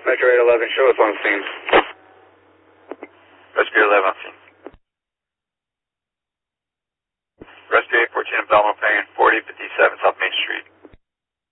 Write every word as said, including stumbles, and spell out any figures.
Metro eight eleven, show us on scene. Rescue eleven on scene. Rescue eight fourteen, abdominal pain, forty fifty-seven South Main Street.